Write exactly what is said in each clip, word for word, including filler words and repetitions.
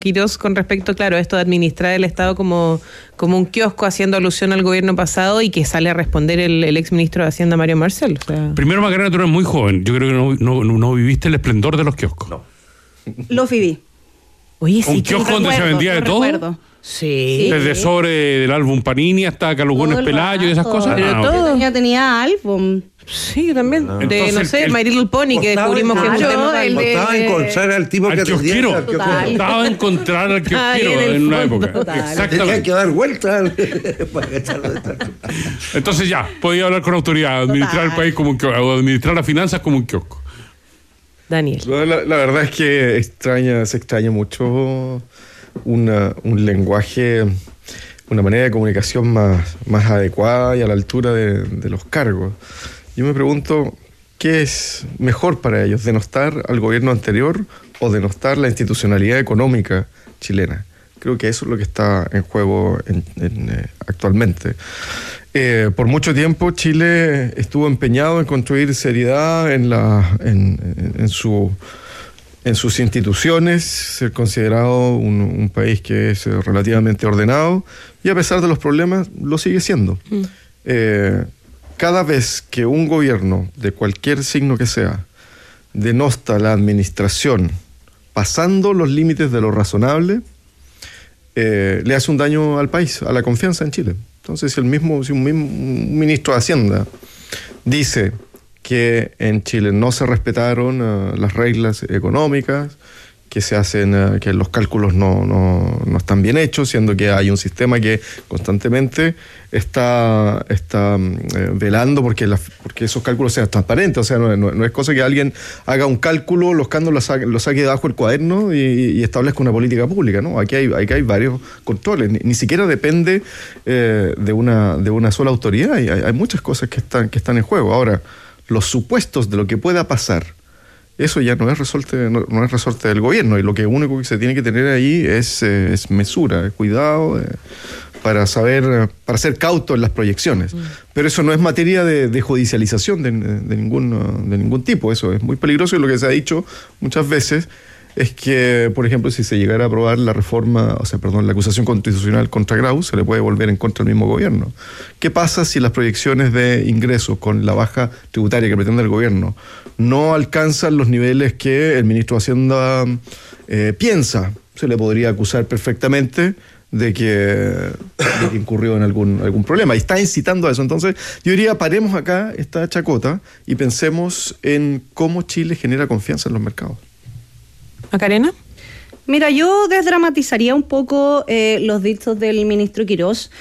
Quirós con respecto, claro, a esto de administrar el Estado como, como un kiosco, haciendo alusión al gobierno pasado, y que sale a responder el, el exministro de Hacienda, Mario Marcel. O sea. Primero, Macarena, tú eres muy joven. Yo creo que no, no, no, no viviste el esplendor de los kioscos. No. Lo viví. Oye, sí, un kiosco donde se vendía de todo. Recuerdo. Sí. Desde sobre del álbum Panini hasta Calugones Pelayo y esas cosas. Pero Ah, todo. okay. Ya tenía álbum. Sí, yo también. No. De, Entonces, no sé, el- My Little Pony, que Costaba descubrimos que es un encontrar- tema. el de- Costaba encontrar al tipo Al que atendía kiosquero. al kiosco. Total. Costaba encontrar al kiosquero Ahí en el en una fondo. época. Total. Tenía Exactamente. que dar vueltas para echarlo de esta- Entonces ya, podía hablar con autoridad, administrar el país como un kiosco, o administrar las finanzas como un kiosco. Daniel. No, La, la verdad es que extraña, se extraña mucho una, un lenguaje, una manera de comunicación más, más adecuada y a la altura de, de los cargos. Yo me pregunto, ¿qué es mejor para ellos? ¿Denostar al gobierno anterior o denostar la institucionalidad económica chilena? Creo que eso es lo que está en juego en, en, eh, actualmente. Eh, por mucho tiempo Chile estuvo empeñado en construir seriedad en, la, en, en, en, su, en sus instituciones, ser considerado un, un país que es eh, relativamente ordenado, y a pesar de los problemas lo sigue siendo. Mm. Eh, cada vez que un gobierno, de cualquier signo que sea, denosta la administración pasando los límites de lo razonable, eh, le hace un daño al país, a la confianza en Chile. Entonces, si, el mismo, si un, mismo, un ministro de Hacienda dice que en Chile no se respetaron uh, las reglas económicas, que se hacen, uh, que los cálculos no, no, no están bien hechos, siendo que hay un sistema que constantemente está, está eh, velando porque, la, porque esos cálculos sean transparentes. O sea, no, no, no es cosa que alguien haga un cálculo, los cálculos lo saque, lo saque debajo del cuaderno y, y establezca una política pública, ¿no? Aquí hay, aquí hay varios controles. Ni, ni siquiera depende eh, de, una, de una sola autoridad. Hay, hay muchas cosas que están, que están en juego. Ahora, los supuestos de lo que pueda pasar, eso ya no es resorte, no, no es resorte del gobierno, y lo que único que se tiene que tener ahí es, eh, es mesura, es cuidado, eh, para saber, para ser cauto en las proyecciones. Mm. Pero eso no es materia de, de judicialización de, de, ningún, de ningún tipo. Eso es muy peligroso, y lo que se ha dicho muchas veces es que, por ejemplo, si se llegara a aprobar la reforma, o sea, perdón, la acusación constitucional contra Grau, se le puede volver en contra del mismo gobierno. ¿Qué pasa si las proyecciones de ingresos con la baja tributaria que pretende el gobierno no alcanzan los niveles que el ministro de Hacienda eh, piensa? Se le podría acusar perfectamente de que, de que incurrió en algún, algún problema, y está incitando a eso. Entonces, yo diría, paremos acá esta chacota y pensemos en cómo Chile genera confianza en los mercados. ¿Macarena? Mira, yo desdramatizaría un poco eh, los dichos del ministro Quirós,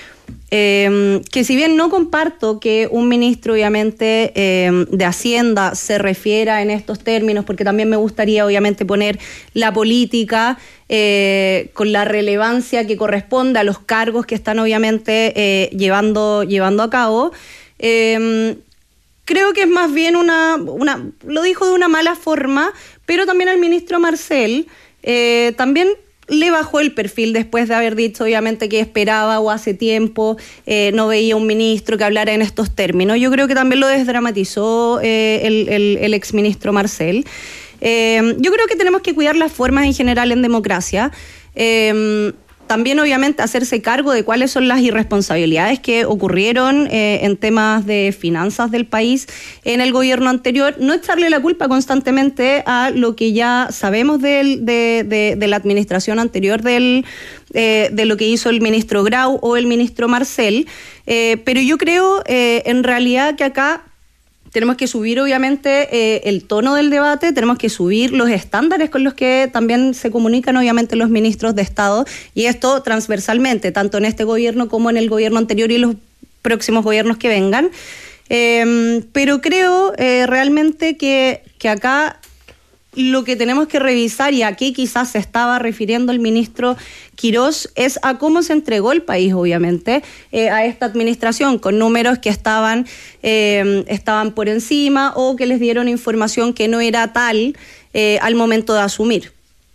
eh, que si bien no comparto que un ministro, obviamente, eh, de Hacienda se refiera en estos términos, porque también me gustaría, obviamente, poner la política eh, con la relevancia que corresponde a los cargos que están, obviamente, eh, llevando, llevando a cabo. Eh, creo que es más bien una, una, lo dijo de una mala forma, pero también al ministro Marcel eh, también le bajó el perfil después de haber dicho, obviamente, que esperaba o hace tiempo eh, no veía un ministro que hablara en estos términos. Yo creo que también lo desdramatizó eh, el, el, el exministro Marcel. Eh, yo creo que tenemos que cuidar las formas en general en democracia. Eh, También, obviamente, hacerse cargo de cuáles son las irresponsabilidades que ocurrieron eh, en temas de finanzas del país en el gobierno anterior. No echarle la culpa constantemente a lo que ya sabemos del, de, de, de la administración anterior del, eh, de lo que hizo el ministro Grau o el ministro Marcel. Eh, pero yo creo, eh, en realidad, que acá tenemos que subir, obviamente, eh, el tono del debate, tenemos que subir los estándares con los que también se comunican, obviamente, los ministros de Estado, y esto transversalmente, tanto en este gobierno como en el gobierno anterior y los próximos gobiernos que vengan. Eh, pero creo eh, realmente que, que acá lo que tenemos que revisar, y a qué quizás se estaba refiriendo el ministro Quirós, es a cómo se entregó el país, obviamente, eh, a esta administración, con números que estaban, eh, estaban por encima, o que les dieron información que no era tal eh, al momento de asumir.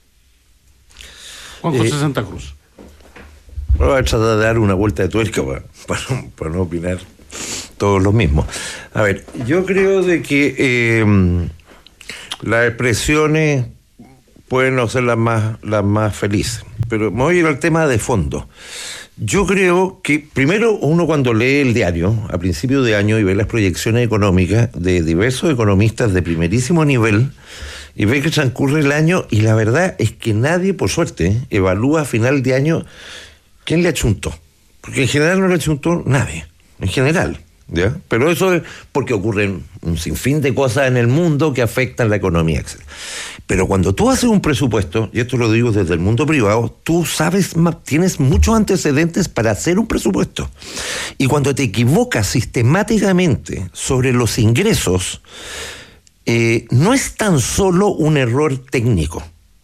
Juan José Eh, Santa Cruz. Voy a tratar de dar una vuelta de tuerca para, para, no, para no opinar todos los mismos. A ver, yo creo de que eh, las expresiones pueden no ser las más, las más felices. pero me voy a ir al tema de fondo. Yo creo que primero uno cuando lee el diario a principio de año y ve las proyecciones económicas de diversos economistas de primerísimo nivel y ve que transcurre el año y la verdad es que nadie, por suerte, evalúa a final de año quién le achuntó. Porque en general no le achuntó nadie, en general. ¿Ya? Pero eso es porque ocurren un sinfín de cosas en el mundo que afectan la economía, etcétera. Pero cuando tú haces un presupuesto, y esto lo digo desde el mundo privado, tú sabes, tienes muchos antecedentes para hacer un presupuesto. Y cuando te equivocas sistemáticamente sobre los ingresos, eh, no es tan solo un error técnico.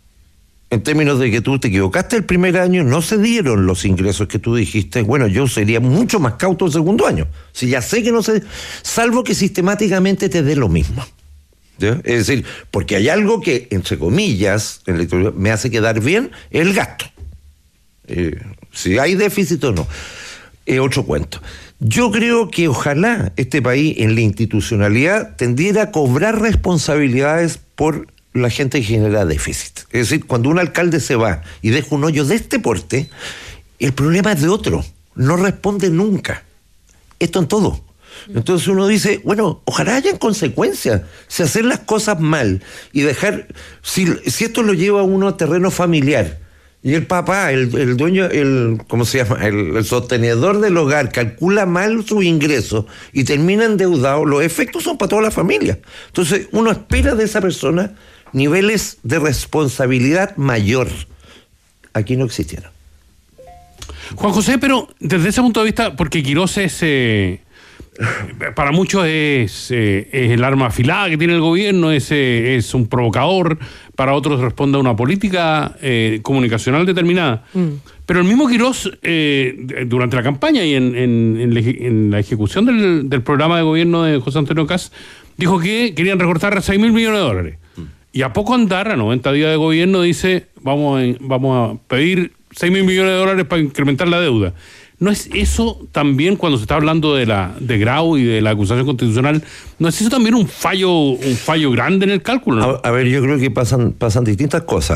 En términos de que tú te equivocaste el primer año, no se dieron los ingresos que tú dijiste, bueno, yo sería mucho más cauto el segundo año. Si ya sé que no se... Salvo que sistemáticamente te dé lo mismo. ¿Ya? Es decir, porque hay algo que, entre comillas, en la historia, me hace quedar bien, el gasto. Eh, si hay déficit o no, es otro cuento. Yo creo que ojalá este país, en la institucionalidad, tendiera a cobrar responsabilidades por la gente que genera déficit. Es decir, cuando un alcalde se va y deja un hoyo de este porte, el problema es de otro, no responde nunca. Esto en todo. Entonces uno dice, bueno, ojalá hayan consecuencias. Si hacer las cosas mal y dejar, si, si esto lo lleva a uno a terreno familiar, y el papá, el, el dueño, el ¿cómo se llama? El, el sostenedor del hogar calcula mal su ingreso y termina endeudado, los efectos son para toda la familia. Entonces uno espera de esa persona niveles de responsabilidad mayor. Aquí no existieron. Juan José, pero desde ese punto de vista, porque Quirós es, eh, para muchos es, eh, es el arma afilada que tiene el gobierno, es, eh, es un provocador, para otros responde a una política eh, comunicacional determinada. Mm. Pero el mismo Quirós, eh, durante la campaña y en, en, en, la, en la ejecución del, del programa de gobierno de José Antonio Kast, dijo que querían recortar seis mil millones de dólares. Mm. Y a poco andar, a noventa días de gobierno, dice, vamos a, vamos a pedir seis mil millones de dólares para incrementar la deuda. ¿No es eso también, cuando se está hablando de la de Grau y de la acusación constitucional, no es eso también un fallo un fallo grande en el cálculo, ¿no? A, a ver, yo creo que pasan pasan distintas cosas.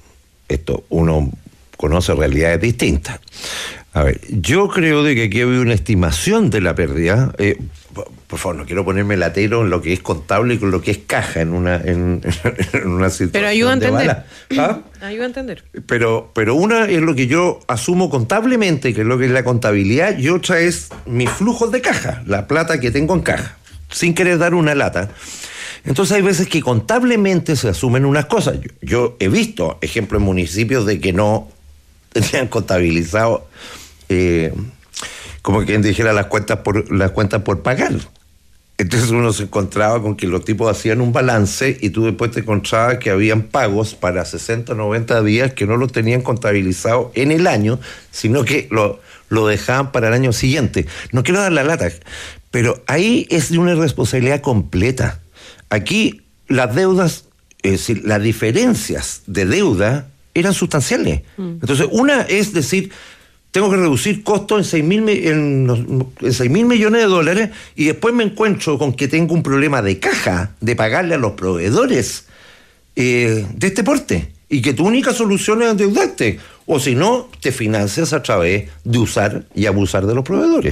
Esto, uno conoce realidades distintas. A ver, yo creo de que aquí hay una estimación de la pérdida. Eh, por favor, no quiero ponerme latero en lo que es contable y con lo que es caja en una en, en una situación. Pero ayuda a entender. ¿Ah? Ayuda a entender. Pero, pero una es lo que yo asumo contablemente, que es lo que es la contabilidad, y otra es mis flujos de caja, la plata que tengo en caja, sin querer dar una lata. Entonces hay veces que contablemente se asumen unas cosas. Yo, yo he visto ejemplos en municipios de que no tenían contabilizado, eh, como quien dijera, las cuentas por las cuentas por pagar. Entonces uno se encontraba con que los tipos hacían un balance y tú después te encontrabas que habían pagos para sesenta, noventa días que no los tenían contabilizado en el año, sino que lo, lo dejaban para el año siguiente. No quiero dar la lata, pero ahí es de una irresponsabilidad completa. Aquí las deudas, es decir, las diferencias de deuda eran sustanciales. Mm. Entonces una es decir, tengo que reducir costos en seis mil en, en seis mil millones de dólares y después me encuentro con que tengo un problema de caja, de pagarle a los proveedores eh, de este porte, y que tu única solución es endeudarte, o si no, te financias a través de usar y abusar de los proveedores.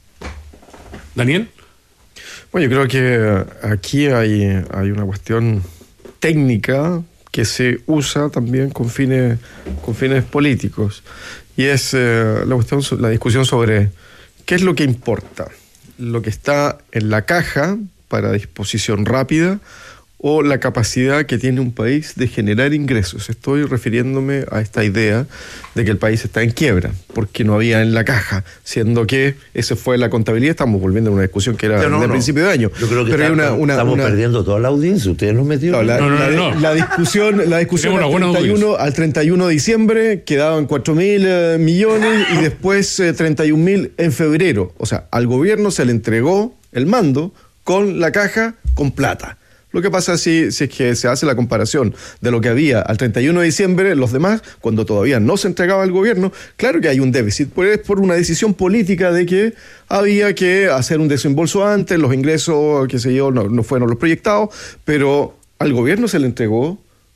Daniel. Bueno, yo creo que aquí hay, hay una cuestión técnica que se usa también con fines, con fines políticos. Y es eh, la cuestión, la discusión sobre qué es lo que importa, lo que está en la caja para disposición rápida o la capacidad que tiene un país de generar ingresos. Estoy refiriéndome a esta idea de que el país está en quiebra, porque no había en la caja, siendo que esa fue la contabilidad. Estamos volviendo a una discusión que era no, de no. principio de año. Yo creo que Pero está, hay una, una, estamos una... perdiendo toda la audiencia. Ustedes nos metieron. No, la, no, no, la, no. la discusión, la discusión al, treinta y uno, al treinta y uno de diciembre quedaban cuatro mil eh, millones y después eh, treinta y un mil en febrero. O sea, al gobierno se le entregó el mando con la caja con plata. Lo que pasa si, si es que se hace la comparación de lo que había al treinta y uno de diciembre, los demás, cuando todavía no se entregaba al gobierno, claro que hay un déficit, pero es por una decisión política de que había que hacer un desembolso antes, los ingresos, qué sé yo, no, no fueron los proyectados, pero al gobierno se le entregó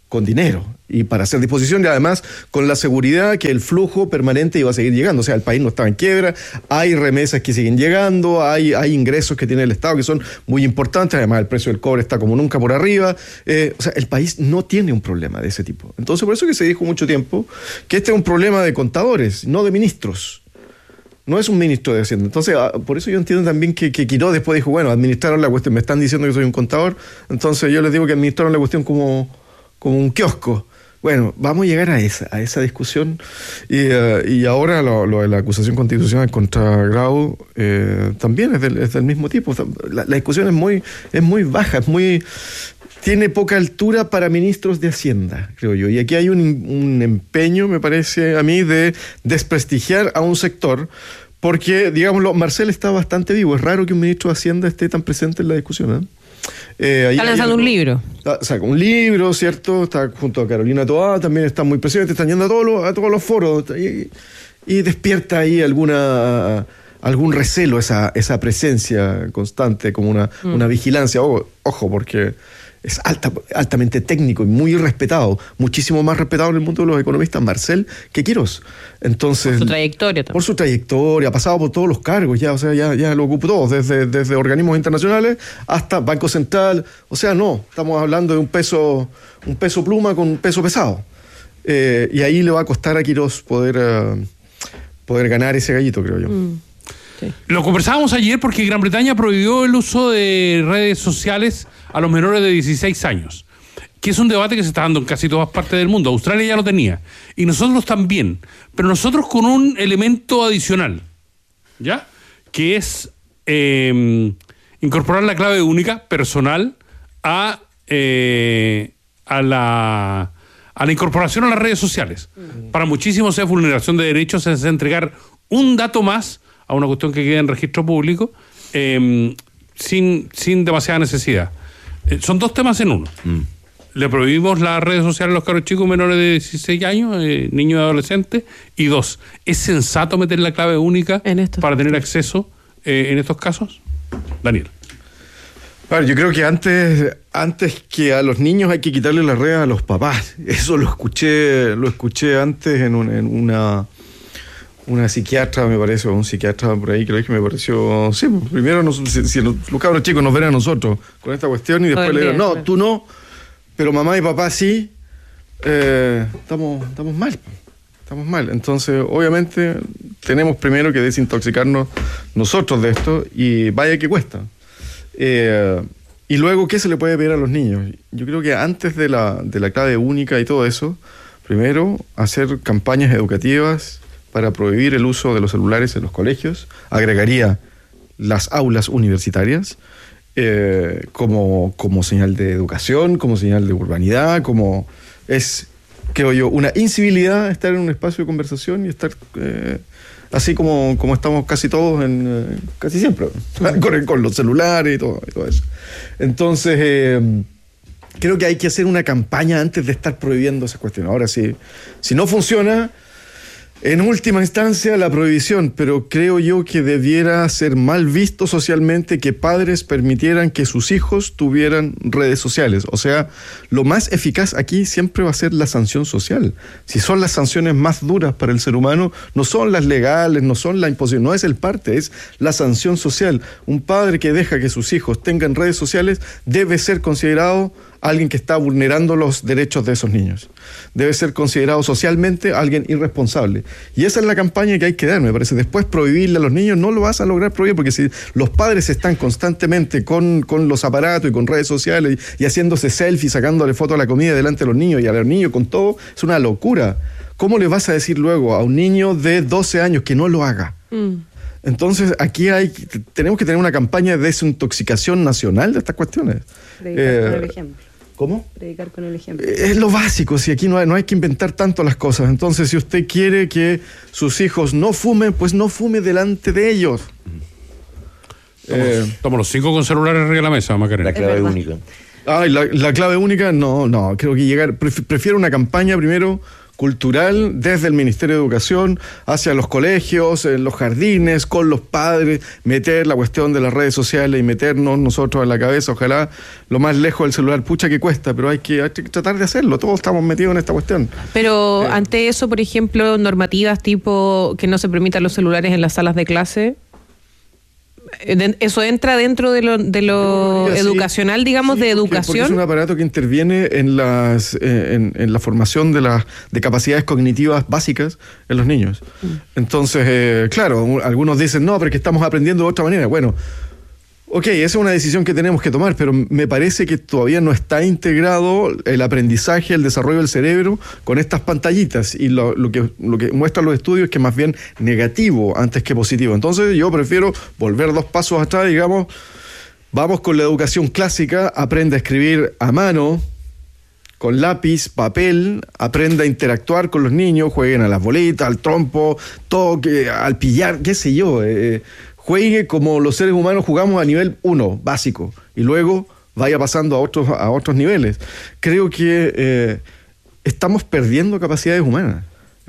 con dinero y para hacer disposición, y además con la seguridad que el flujo permanente iba a seguir llegando. O sea, el país no estaba en quiebra, hay remesas que siguen llegando, hay, hay ingresos que tiene el Estado que son muy importantes, además el precio del cobre está como nunca por arriba. Eh, o sea, el país no tiene un problema de ese tipo. Entonces, por eso que se dijo mucho tiempo que este es un problema de contadores, no de ministros. No es un ministro de Hacienda. Entonces, por eso yo entiendo también que, que Quirós después dijo, bueno, administraron la cuestión, me están diciendo que soy un contador, entonces yo les digo que administraron la cuestión como, como un kiosco. Bueno, vamos a llegar a esa, a esa discusión. Y, uh, y ahora lo, lo de la acusación constitucional contra Grau eh, también es del, es del mismo tipo. La, la discusión es muy, es muy baja, es muy... tiene poca altura para ministros de Hacienda, creo yo. Y aquí hay un, un empeño, me parece a mí, de desprestigiar a un sector, porque, digámoslo, Marcel está bastante vivo. Es raro que un ministro de Hacienda esté tan presente en la discusión, ¿eh? Eh, está lanzando un libro. Saca un libro, ¿cierto? Está junto a Carolina Toá, también está muy presente, están yendo a todos los, a todos los foros y, y despierta ahí alguna algún recelo, esa, esa presencia constante, como una, mm. una vigilancia. Ojo, ojo, porque es alta, altamente técnico y muy respetado, muchísimo más respetado en el mundo de los economistas Marcel que Quirós. Entonces, por su trayectoria también. Por su trayectoria, ha pasado por todos los cargos, ya, o sea, ya, ya lo ocupó todo, desde, desde organismos internacionales hasta Banco Central. O sea, no, estamos hablando de un peso, un peso pluma con un peso pesado. Eh, y ahí le va a costar a Quirós poder, uh, poder ganar ese gallito, creo yo. Mm. Sí. Lo conversábamos ayer porque Gran Bretaña prohibió el uso de redes sociales a los menores de dieciséis años, que es un debate que se está dando en casi todas partes del mundo. Australia ya lo tenía, y nosotros también, pero nosotros con un elemento adicional, ¿ya? Que es eh, incorporar la clave única personal a, eh, a, la, a la incorporación a las redes sociales. Uh-huh. Para muchísimos es vulneración de derechos, es entregar un dato más a una cuestión que queda en registro público eh, sin, sin demasiada necesidad. Eh, son dos temas en uno. Mm. Le prohibimos las redes sociales a los cabros chicos menores de dieciséis años, eh, niños y adolescentes. Y dos, ¿es sensato meter la clave única para tener acceso eh, en estos casos? Daniel. Bueno, yo creo que antes, antes que a los niños hay que quitarle las redes a los papás. Eso lo escuché, lo escuché antes en, un, en una... una psiquiatra, me parece, o un psiquiatra por ahí, creo que me pareció... Sí, primero nos, si, si los, los cabros chicos nos ven a nosotros con esta cuestión y después le digan, no, tú no, pero mamá y papá sí, eh, estamos, estamos mal, estamos mal. Entonces, obviamente, tenemos primero que desintoxicarnos nosotros de esto y vaya que cuesta. Eh, y luego, ¿qué se le puede pedir a los niños? Yo creo que antes de la, de la clave única y todo eso, primero, hacer campañas educativas para prohibir el uso de los celulares en los colegios, agregaría las aulas universitarias eh, como, como señal de educación, como señal de urbanidad, como es, creo yo, una incivilidad estar en un espacio de conversación y estar eh, así como, como estamos casi todos, en eh, casi siempre, con, con los celulares y todo, y todo eso. Entonces, eh, creo que hay que hacer una campaña antes de estar prohibiendo esas cuestiones. Ahora, si, si no funciona... En última instancia, la prohibición, pero creo yo que debiera ser mal visto socialmente que padres permitieran que sus hijos tuvieran redes sociales. O sea, lo más eficaz aquí siempre va a ser la sanción social. Si son las sanciones más duras para el ser humano, no son las legales, no son la imposición, no es el parte, es la sanción social. Un padre que deja que sus hijos tengan redes sociales debe ser considerado alguien que está vulnerando los derechos de esos niños. Debe ser considerado socialmente alguien irresponsable. Y esa es la campaña que hay que dar, me parece. Después prohibirle a los niños no lo vas a lograr prohibir, porque si los padres están constantemente con, con los aparatos y con redes sociales y, y haciéndose selfies, sacándole fotos a la comida delante de los niños y a los niños con todo, es una locura. ¿Cómo le vas a decir luego a un niño de doce años que no lo haga? Mm. Entonces, aquí hay tenemos que tener una campaña de desintoxicación nacional de estas cuestiones. Predicar eh, con el ejemplo. ¿Cómo? Predicar con el ejemplo. Es lo básico, si aquí no hay, no hay que inventar tanto las cosas. Entonces, si usted quiere que sus hijos no fumen, pues no fume delante de ellos. Estamos, eh, estamos los cinco con celulares arriba de la mesa, Macarena. La clave única. Ay, la, la clave única, no, no. Creo que llegar... Prefiero una campaña primero cultural desde el Ministerio de Educación hacia los colegios, en los jardines, con los padres, meter la cuestión de las redes sociales y meternos nosotros en la cabeza, ojalá lo más lejos del celular, pucha que cuesta, pero hay que, hay que tratar de hacerlo, todos estamos metidos en esta cuestión. Pero eh. ante eso, por ejemplo, normativas tipo que no se permitan los celulares en las salas de clase, ¿eso entra dentro de lo, de lo sí, educacional, digamos, sí, de porque, educación? Porque es un aparato que interviene en las eh, en, en la formación de las de capacidades cognitivas básicas en los niños. Mm. Entonces, eh, claro, algunos dicen, no, pero es que estamos aprendiendo de otra manera. Bueno, ok, esa es una decisión que tenemos que tomar, pero me parece que todavía no está integrado el aprendizaje, el desarrollo del cerebro con estas pantallitas, y lo, lo, que, lo que muestran los estudios es que más bien negativo antes que positivo. Entonces yo prefiero volver dos pasos atrás, digamos, vamos con la educación clásica, aprende a escribir a mano, con lápiz, papel, aprenda a interactuar con los niños, jueguen a las bolitas, al trompo, toque, al pillar, qué sé yo, eh, juegue como los seres humanos jugamos a nivel uno, básico, y luego vaya pasando a otros, a otros niveles. Creo que eh, estamos perdiendo capacidades humanas.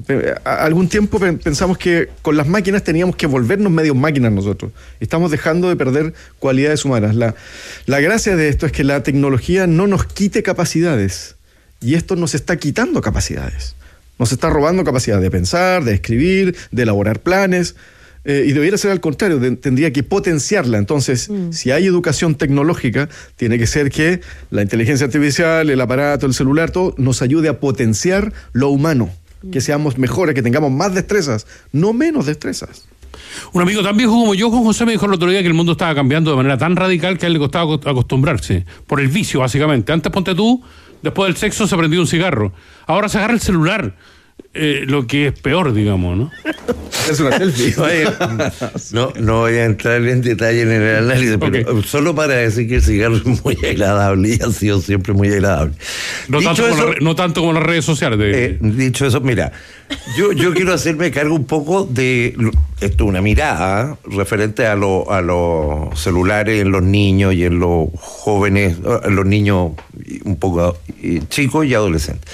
A algún tiempo pensamos que con las máquinas teníamos que volvernos medios máquinas nosotros. Estamos dejando de perder cualidades humanas. La, la gracia de esto es que la tecnología no nos quite capacidades, y esto nos está quitando capacidades. Nos está robando capacidad de pensar, de escribir, de elaborar planes. Eh, y debería ser al contrario, de, tendría que potenciarla. Entonces, mm. si hay educación tecnológica, tiene que ser que la inteligencia artificial, el aparato, el celular, todo, nos ayude a potenciar lo humano, mm. que seamos mejores, que tengamos más destrezas, no menos destrezas. Un amigo tan viejo como yo, Juan José, me dijo el otro día que el mundo estaba cambiando de manera tan radical que a él le costaba acostumbrarse, por el vicio, básicamente. Antes, ponte tú, después del sexo se prendía un cigarro. Ahora se agarra el celular. Eh, lo que es peor, digamos, ¿no? Es una selfie. Oye, no, no voy a entrar en detalle en el análisis, okay. Pero solo para decir que el cigarro es muy agradable y ha sido siempre muy agradable. No, tanto, eso, como la, no tanto como las redes sociales. De... Eh, dicho eso, mira, yo, yo quiero hacerme cargo un poco de esto, una mirada referente a, lo, a los celulares en los niños y en los jóvenes, en los niños un poco chicos y adolescentes.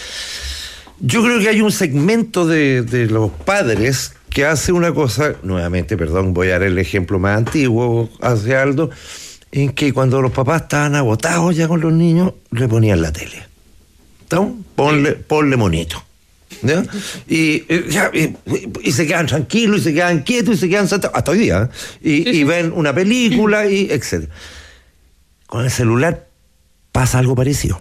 Yo creo que hay un segmento de, de los padres que hace una cosa, nuevamente, perdón, voy a dar el ejemplo más antiguo, hace Aldo, en que cuando los papás estaban agotados ya con los niños, le ponían la tele. ¿No? Ponle, ponle monito. ¿Ya? Y, ya, y, y se quedan tranquilos, y se quedan quietos, y se quedan sentados, hasta hoy día, ¿eh? y, sí, sí. y ven una película, y etcétera. Con el celular pasa algo parecido.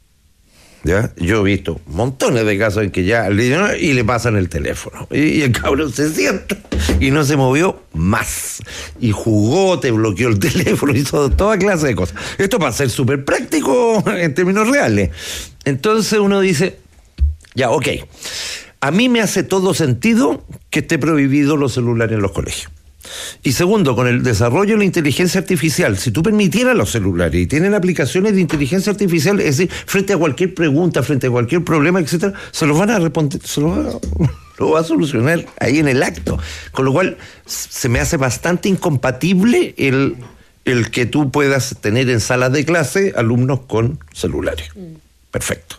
¿Ya? Yo he visto montones de casos en que ya le, y le pasan el teléfono y, y el cabrón se sienta y no se movió más y jugó, te bloqueó el teléfono, hizo toda clase de cosas. Esto va a ser súper práctico en términos reales. Entonces uno dice, ya, ok, a mí me hace todo sentido que esté prohibido los celulares en los colegios. Y segundo, con el desarrollo de la inteligencia artificial, si tú permitieras los celulares y tienen aplicaciones de inteligencia artificial, es decir, frente a cualquier pregunta, frente a cualquier problema, etcétera, se los van a responder, se los van a, lo va a solucionar ahí en el acto. Con lo cual, se me hace bastante incompatible el, el que tú puedas tener en salas de clase alumnos con celulares. Perfecto.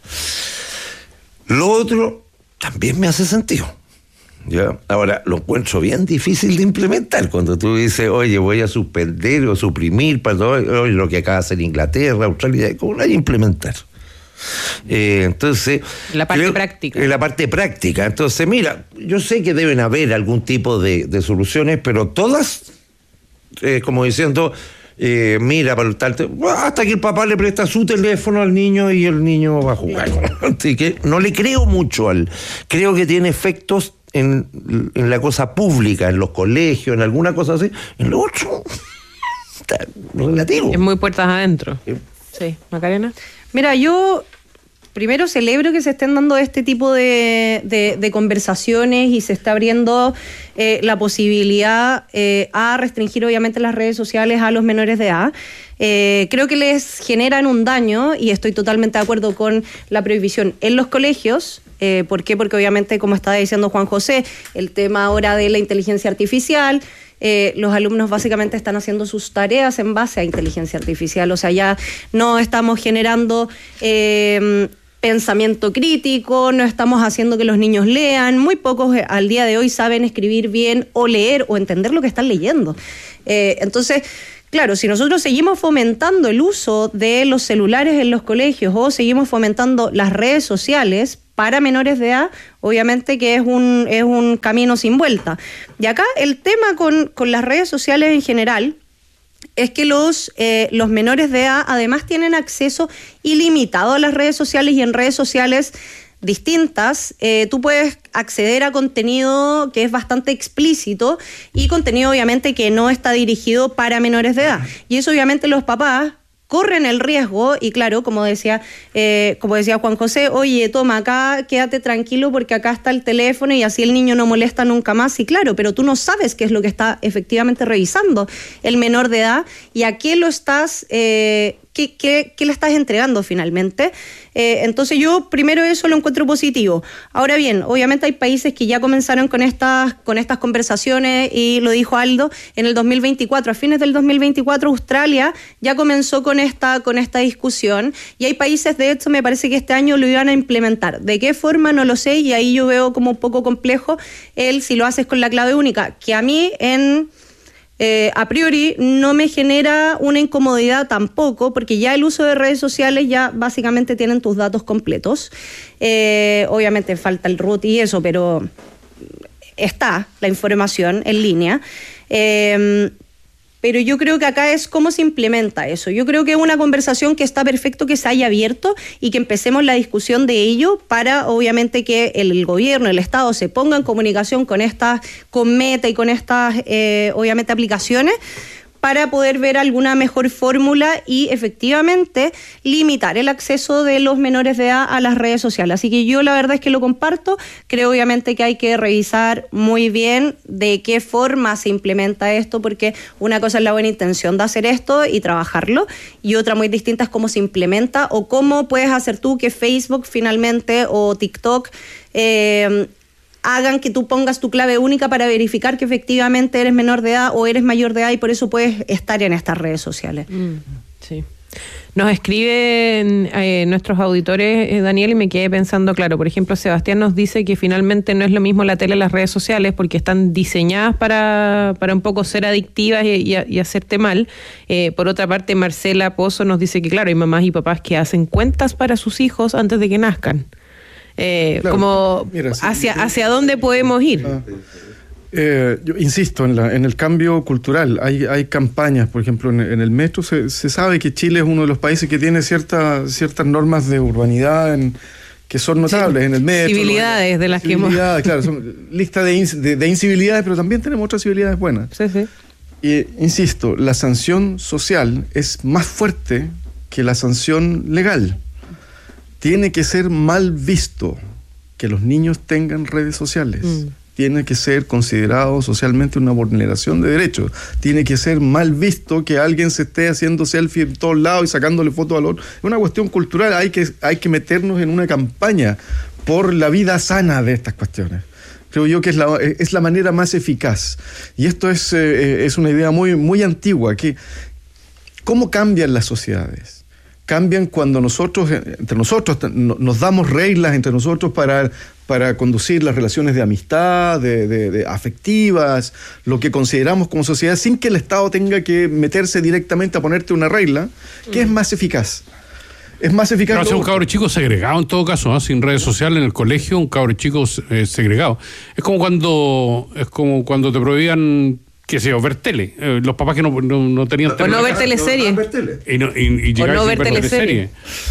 Lo otro también me hace sentido. ¿Ya? Ahora, lo encuentro bien difícil de implementar cuando tú dices, oye, voy a suspender o suprimir para todo, oye, lo que acaba de hacer Inglaterra, Australia, ¿cómo lo hay que implementar? Eh, entonces... La parte creo, práctica. La parte práctica. Entonces, mira, yo sé que deben haber algún tipo de, de soluciones, pero todas, eh, como diciendo... Eh, mira, para el tal, hasta que el papá le presta su teléfono al niño y el niño va a jugar. Así que no le creo mucho al. Creo que tiene efectos en, en la cosa pública, en los colegios, en alguna cosa así. En lo otro, está relativo. Es muy puertas adentro. Sí, sí. Macarena. Mira, yo primero celebro que se estén dando este tipo de, de, de conversaciones y se está abriendo eh, la posibilidad eh, a restringir obviamente las redes sociales a los menores de edad. Eh, creo que les generan un daño y estoy totalmente de acuerdo con la prohibición en los colegios. Eh, ¿Por qué? Porque obviamente, como estaba diciendo Juan José, el tema ahora de la inteligencia artificial... Eh, los alumnos básicamente están haciendo sus tareas en base a inteligencia artificial, o sea, ya no estamos generando eh, pensamiento crítico, no estamos haciendo que los niños lean, muy pocos al día de hoy saben escribir bien o leer o entender lo que están leyendo. Eh, entonces, claro, si nosotros seguimos fomentando el uso de los celulares en los colegios o seguimos fomentando las redes sociales para menores de edad, obviamente que es un, es un camino sin vuelta. Y acá el tema con, con las redes sociales en general es que los, eh, los menores de edad además tienen acceso ilimitado a las redes sociales, y en redes sociales distintas eh, tú puedes acceder a contenido que es bastante explícito y contenido obviamente que no está dirigido para menores de edad. Y eso obviamente los papás corren el riesgo, y claro, como decía, eh, como decía Juan José, oye, toma, acá quédate tranquilo porque acá está el teléfono y así el niño no molesta nunca más. Y claro, pero tú no sabes qué es lo que está efectivamente revisando el menor de edad y a qué lo estás, eh, qué, qué, qué le estás entregando finalmente. Eh, entonces yo primero eso lo encuentro positivo. Ahora bien, obviamente hay países que ya comenzaron con estas, con estas conversaciones, y lo dijo Aldo, en el dos mil veinticuatro, a fines del dos mil veinticuatro, Australia ya comenzó con esta, con esta discusión, y hay países, de hecho, me parece que este año lo iban a implementar. ¿De qué forma? No lo sé, y ahí yo veo como un poco complejo el si lo haces con la clave única, que a mí en... Eh, a priori no me genera una incomodidad tampoco, porque ya el uso de redes sociales ya básicamente tienen tus datos completos. Eh, obviamente falta el root y eso, pero está la información en línea. Eh, pero yo creo que acá es cómo se implementa eso. Yo creo que es una conversación que está perfecto que se haya abierto y que empecemos la discusión de ello para, obviamente, que el gobierno, el Estado se ponga en comunicación con estas, con Meta y con estas, eh, obviamente, aplicaciones, para poder ver alguna mejor fórmula y efectivamente limitar el acceso de los menores de edad a las redes sociales. Así que yo la verdad es que lo comparto. Creo obviamente que hay que revisar muy bien de qué forma se implementa esto, porque una cosa es la buena intención de hacer esto y trabajarlo, y otra muy distinta es cómo se implementa o cómo puedes hacer tú que Facebook finalmente o TikTok eh, hagan que tú pongas tu clave única para verificar que efectivamente eres menor de edad o eres mayor de edad, y por eso puedes estar en estas redes sociales. Mm, sí. Nos escriben eh, nuestros auditores, eh, Daniel, y me quedé pensando, claro, por ejemplo, Sebastián nos dice que finalmente no es lo mismo la tele y las redes sociales porque están diseñadas para, para un poco ser adictivas y, y, y hacerte mal. Eh, por otra parte, Marcela Pozo nos dice que, claro, hay mamás y papás que hacen cuentas para sus hijos antes de que nazcan. Eh, claro, como mira, sí, hacia, sí, hacia dónde podemos ir. Ah, eh, yo insisto en, la, en el cambio cultural. Hay, hay campañas, por ejemplo, en, en el metro se, se sabe que Chile es uno de los países que tiene cierta, ciertas normas de urbanidad en, que son notables, sí, en el metro. Civilidades, ¿no? De las que hemos... Claro, son listas de, de, de incivilidades, pero también tenemos otras civilidades buenas. Sí, sí. Y, insisto, la sanción social es más fuerte que la sanción legal. Tiene que ser mal visto que los niños tengan redes sociales. Mm. Tiene que ser considerado socialmente una vulneración de derechos. Tiene que ser mal visto que alguien se esté haciendo selfie en todos lados y sacándole fotos al otro. Es una cuestión cultural. Hay que, hay que meternos en una campaña por la vida sana de estas cuestiones. Creo yo que es la, es la manera más eficaz. Y esto es, eh, es una idea muy, muy antigua. Que, ¿cómo cambian las sociedades? Cambian cuando nosotros, entre nosotros, nos damos reglas entre nosotros para, para conducir las relaciones de amistad, de, de, de afectivas, lo que consideramos como sociedad, sin que el Estado tenga que meterse directamente a ponerte una regla, que mm. es más eficaz. Es más eficaz. Pero hace un cabro chico segregado en todo caso, ¿no? Sin redes sociales en el colegio, un cabro chico eh, segregado. Es como cuando, es como cuando te prohibían, qué sé yo, ver tele. Eh, los papás que no, no, no tenían tele. O no ver teleseries. Y no, y, y o no ver teleseries.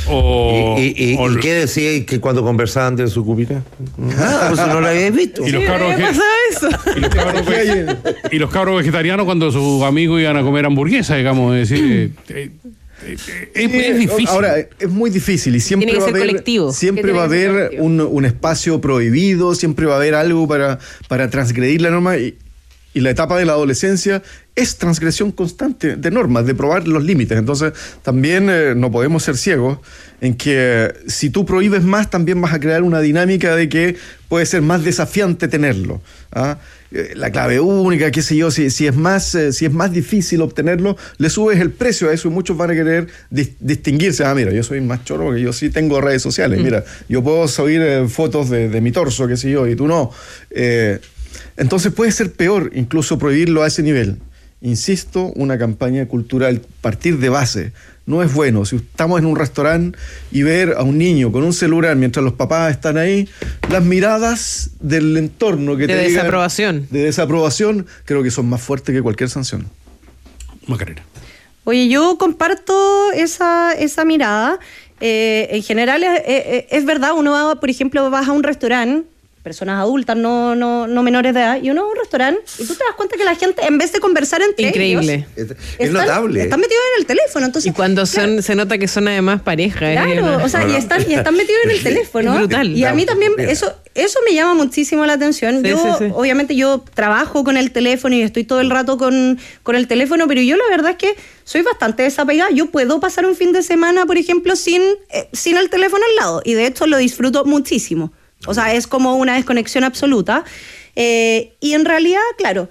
O, ¿Y, y, o, ¿Y qué decía que cuando conversaban de su cupita? Ah, pues no lo habíais visto. Y los cabros, sí, eso. Y, los cabros y los cabros vegetarianos cuando sus amigos iban a comer hamburguesas, digamos, es decir... eh, eh, Es, es difícil. Ahora, es muy difícil y siempre va a haber, colectivo. siempre va a haber un, un espacio prohibido, siempre va a haber algo para, para transgredir la norma. Y, Y la etapa de la adolescencia es transgresión constante de normas, de probar los límites. Entonces, también eh, no podemos ser ciegos en que si tú prohíbes más, también vas a crear una dinámica de que puede ser más desafiante tenerlo. ¿ah? La clave única, qué sé yo, si, si, es más, eh, si es más difícil obtenerlo, le subes el precio a eso y muchos van a querer dis- distinguirse. Ah, mira, yo soy más choro porque yo sí tengo redes sociales. Mm. Mira, yo puedo subir eh, fotos de, de mi torso, qué sé yo, y tú no. Eh, entonces puede ser peor incluso prohibirlo a ese nivel. Insisto, una campaña cultural, partir de base, no es bueno. Si estamos en un restaurante y ver a un niño con un celular mientras los papás están ahí, las miradas del entorno que de te desaprobación. digan, de desaprobación, creo que son más fuertes que cualquier sanción. Macarena. Oye, yo comparto esa, esa mirada. Eh, en general es, es, es verdad, uno va, por ejemplo, vas a un restaurante, personas adultas, no, no, no menores de edad, y uno va a un restaurante y tú te das cuenta que la gente, en vez de conversar entre Increíble. ellos, Es, es están, notable. están metidos en el teléfono. Entonces, Y cuando son, claro, se nota que son además pareja. Claro, ¿eh? o sea, y están, y están metidos en el teléfono. Es brutal. Y a mí también eso, eso me llama muchísimo la atención. Sí, yo, sí, sí. obviamente, yo trabajo con el teléfono y estoy todo el rato con, con el teléfono, pero yo la verdad es que soy bastante desapegada. Yo puedo pasar un fin de semana, por ejemplo, sin, eh, sin el teléfono al lado. Y de hecho lo disfruto muchísimo. O sea, es como una desconexión absoluta. Eh, y en realidad, claro,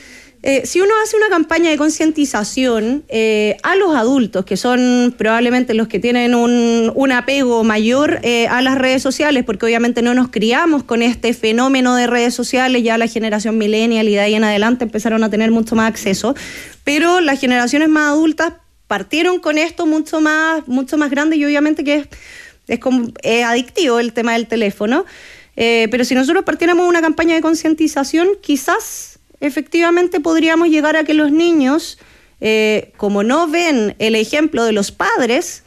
eh, si uno hace una campaña de concientización eh, a los adultos, que son probablemente los que tienen un, un apego mayor eh, a las redes sociales, porque obviamente no nos criamos con este fenómeno de redes sociales, ya la generación millennial y de ahí en adelante empezaron a tener mucho más acceso, pero las generaciones más adultas partieron con esto mucho más, mucho más grande y obviamente que es... Es como eh, adictivo el tema del teléfono, eh, pero si nosotros partiéramos una campaña de concientización, quizás efectivamente podríamos llegar a que los niños, eh, como no ven el ejemplo de los padres,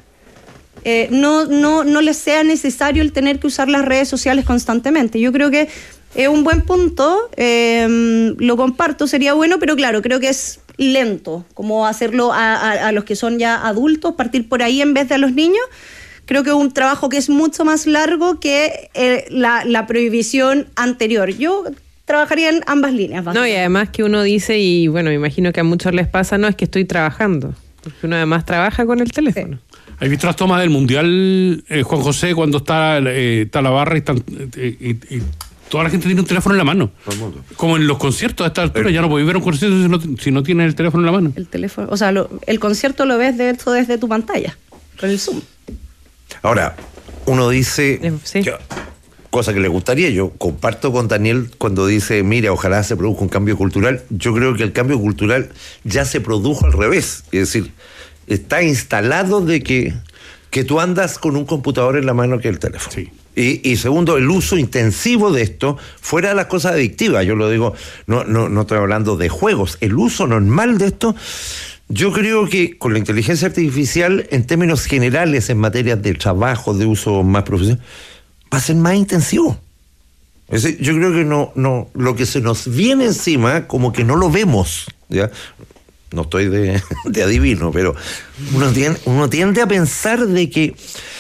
eh, no, no, no les sea necesario el tener que usar las redes sociales constantemente. Yo creo que es un buen punto, eh, lo comparto, sería bueno, pero claro, creo que es lento, como hacerlo a, a, a los que son ya adultos, partir por ahí en vez de a los niños. Creo que es un trabajo que es mucho más largo que eh, la, la prohibición anterior. Yo trabajaría en ambas líneas. No, y además que uno dice, y bueno, me imagino que a muchos les pasa, no, es que estoy trabajando. Porque uno además trabaja con el teléfono. Sí. ¿Has visto las tomas del Mundial, eh, Juan José, cuando está, eh, está la barra y, están, eh, y, y toda la gente tiene un teléfono en la mano? Todo el mundo. Como en los conciertos a esta altura, pero ya no podéis ver un concierto si no, si no tienes el teléfono en la mano. El teléfono, o sea, lo, el concierto lo ves de hecho desde tu pantalla, con el Zoom. Ahora, uno dice, sí. yo, cosa que le gustaría, yo comparto con Daniel cuando dice, mira, ojalá se produzca un cambio cultural. Yo creo que el cambio cultural ya se produjo al revés. Es decir, está instalado de que, que tú andas con un computador en la mano que el teléfono. Sí. Y, y segundo, el uso intensivo de esto, fuera de las cosas adictivas, yo lo digo, no, no, no estoy hablando de juegos, el uso normal de esto. Yo creo que con la inteligencia artificial, en términos generales, en materia de trabajo, de uso más profesional, va a ser más intensivo. Es decir, yo creo que no, no, lo que se nos viene encima, como que no lo vemos, ¿ya? No estoy de, de adivino, pero uno tiende, uno tiende a pensar de que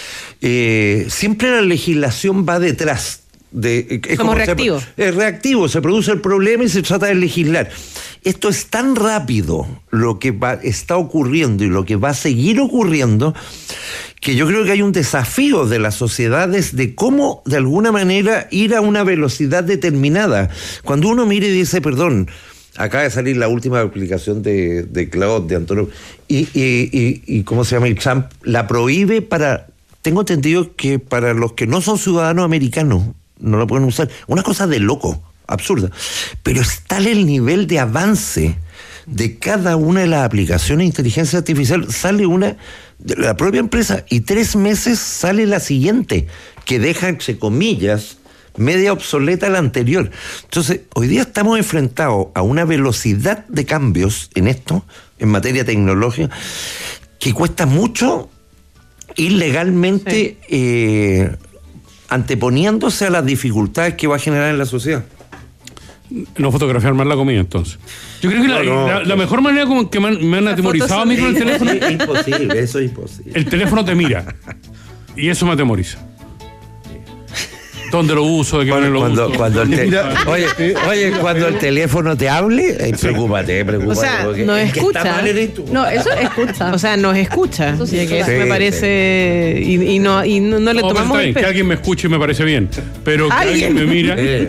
eh, siempre la legislación va detrás. De, es Somos como reactivos. Se, es reactivo, se produce el problema y se trata de legislar. Esto es tan rápido lo que va, está ocurriendo y lo que va a seguir ocurriendo, que yo creo que hay un desafío de las sociedades de cómo, de alguna manera, ir a una velocidad determinada. Cuando uno mire y dice, perdón, acaba de salir la última aplicación de, de Cloud, de Antonio, y, y, y, y ¿cómo se llama? Y Trump la prohíbe para, tengo entendido que para los que no son ciudadanos americanos, no la pueden usar. Una cosa de loco, absurda. Pero es tal el nivel de avance de cada una de las aplicaciones de inteligencia artificial. Sale una de la propia empresa y tres meses sale la siguiente, que deja, entre comillas, media obsoleta la anterior. Entonces, hoy día estamos enfrentados a una velocidad de cambios en esto, en materia tecnológica, que cuesta mucho ir legalmente... Sí. Eh, anteponiéndose a las dificultades que va a generar en la sociedad. No fotografiar más la comida, entonces. Yo creo que no, la, no, la, la mejor manera como que me han, me han atemorizado a mí con el teléfono... Es imposible, eso es imposible. El teléfono te mira. Y eso me atemoriza. ¿Dónde lo uso? ¿De qué manera lo Cuando, uso? cuando el te- Mira, oye, oye, cuando el teléfono te hable, eh, preocúpate, preocúpate. O sea, porque nos el que escucha. está mal eres tú. No, eso escucha. O sea, nos escucha. Eso sí, y que eso sí, me parece. Y, y no, y no, no le No, pero tomamos está bien, el que peso. alguien me escuche me parece bien. Pero que ¿Alguien? alguien me mira. Eh,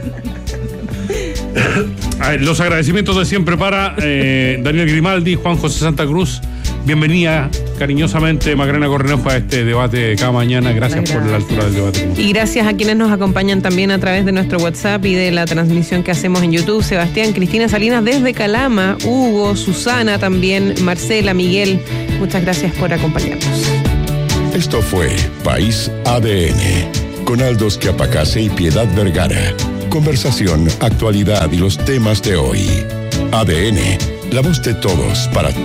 A ver, los agradecimientos de siempre para eh, Daniel Grimaldi, Juan José Santa Cruz. Bienvenida cariñosamente Macarena Cornejo a este debate cada mañana. Gracias por la altura del debate. Y gracias a quienes nos acompañan también a través de nuestro WhatsApp y de la transmisión que hacemos en YouTube. Sebastián, Cristina Salinas desde Calama, Hugo, Susana también, Marcela, Miguel. Muchas gracias por acompañarnos. Esto fue País A D N, con Aldos Quiapacase y Piedad Vergara. Conversación, actualidad y los temas de hoy. A D N, la voz de todos para